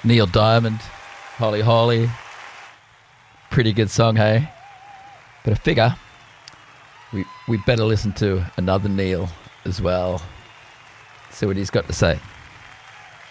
Neil Diamond, Holy Holy. Pretty good song, hey? But I figure we better listen to another Neil as well. See what he's got to say.